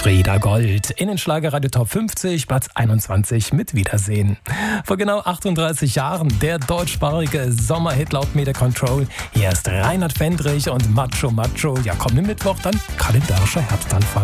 Frieda Gold in den Schlagerradio Top 50, Platz 21 mit Wiedersehen. Vor genau 38 Jahren der deutschsprachige Sommerhit laut Media Control. Hier ist Reinhard Fendrich und Macho Macho. Ja, kommenden Mittwoch dann kalendarischer Herbstanfang.